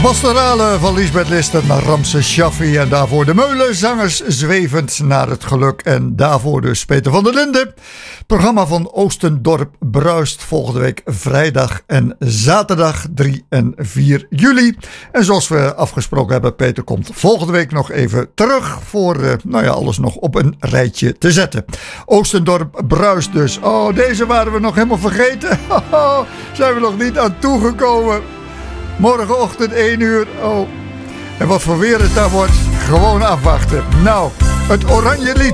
Pastorale van Liesbeth List naar Ramses Shaffi en daarvoor de Meulenzangers zwevend naar het geluk en daarvoor dus Peter van der Linden. Het programma van Oostendorp bruist volgende week vrijdag en zaterdag 3 en 4 juli. En zoals we afgesproken hebben, Peter komt volgende week nog even terug voor alles nog op een rijtje te zetten. Oostendorp bruist dus. Oh, deze waren we nog helemaal vergeten. Zijn we nog niet aan toegekomen. Morgenochtend 1 uur. Oh. En wat voor weer het daar wordt, gewoon afwachten. Nou, het Oranje Lied.